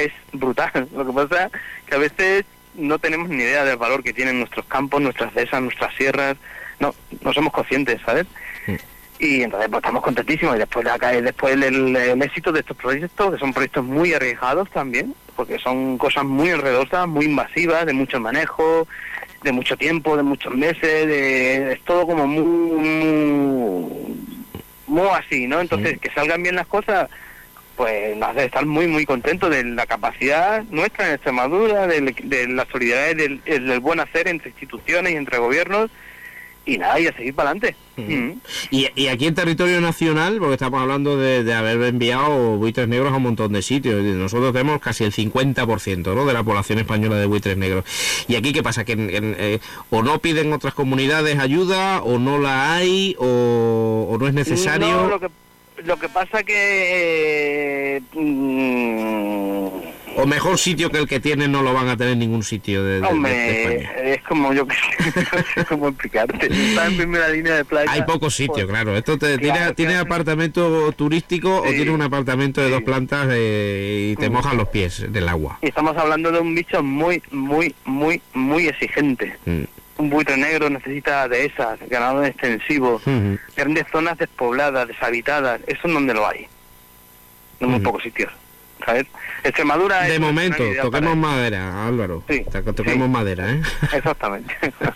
es brutal. Lo que pasa es que a veces no tenemos ni idea del valor que tienen nuestros campos, nuestras dehesas, nuestras sierras. No somos conscientes, ¿sabes? Y entonces pues estamos contentísimos. Y después el éxito de estos proyectos, que son proyectos muy arriesgados también, porque son cosas muy enredosas, muy invasivas, de mucho manejo, de mucho tiempo, de muchos meses, es todo como muy así, ¿no? Entonces, que salgan bien las cosas, pues nos hace estar muy, muy contentos de la capacidad nuestra en Extremadura, de la solidaridad, del buen hacer entre instituciones y entre gobiernos, y nada, y a seguir para adelante. Y aquí en territorio nacional, porque estamos hablando de haber enviado buitres negros a un montón de sitios, nosotros tenemos casi el 50%, ¿no?, de la población española de buitres negros. ¿Y aquí qué pasa? ¿Que o no piden otras comunidades ayuda, o no la hay, o no es necesario? No, lo que pasa que... o mejor sitio que el que tienen no lo van a tener en ningún sitio de España. Es como yo que no sé cómo explicarte. Está en primera línea de playa. Hay pocos sitios, claro. Esto tiene apartamento turístico, sí, o tiene un apartamento de 2 plantas y te mojan los pies del agua. Y estamos hablando de un bicho muy, muy, muy, muy exigente. Un buitre negro necesita dehesas, ganado extensivo, grandes zonas despobladas, deshabitadas. Eso en donde lo hay. En muy pocos sitios, ¿sabes? Extremadura... De momento, toquemos madera, Álvaro. Sí, toquemos madera, ¿eh? Exactamente.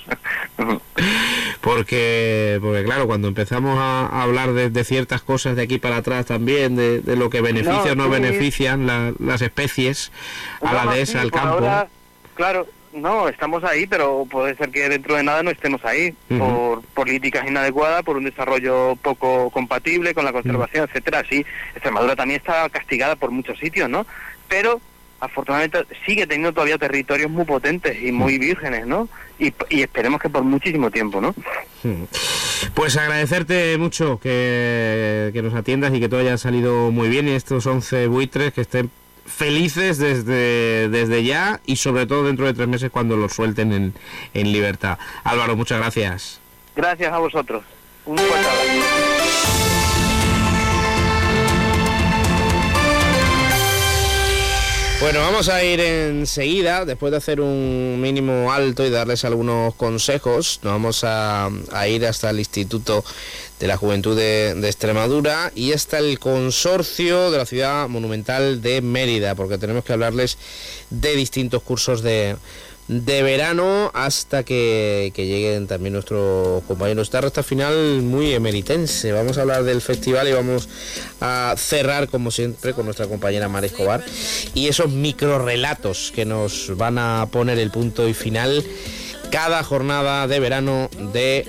Porque claro, cuando empezamos a hablar de ciertas cosas de aquí para atrás también, de lo que beneficia o no benefician las especies a la dehesa, al campo... Ahora, claro... No, estamos ahí, pero puede ser que dentro de nada no estemos ahí, por políticas inadecuadas, por un desarrollo poco compatible con la conservación, etcétera. Sí, Extremadura también está castigada por muchos sitios, ¿no? Pero afortunadamente sigue teniendo todavía territorios muy potentes y muy vírgenes, ¿no? Y esperemos que por muchísimo tiempo, ¿no? Pues agradecerte mucho que nos atiendas y que todo haya salido muy bien, y estos 11 buitres que estén felices desde ya, y sobre todo dentro de 3 meses cuando los suelten en libertad. Álvaro, muchas gracias. Gracias a vosotros. Un fuerte abrazo. Bueno, vamos a ir enseguida, después de hacer un mínimo alto y darles algunos consejos. Nos vamos a ir hasta el Instituto de la Juventud de Extremadura y hasta el Consorcio de la Ciudad Monumental de Mérida, porque tenemos que hablarles de distintos cursos de verano hasta que lleguen también nuestros compañeros. Esta recta final muy emeritense. Vamos a hablar del festival y vamos a cerrar, como siempre, con nuestra compañera Mar Escobar y esos microrrelatos que nos van a poner el punto y final cada jornada de verano de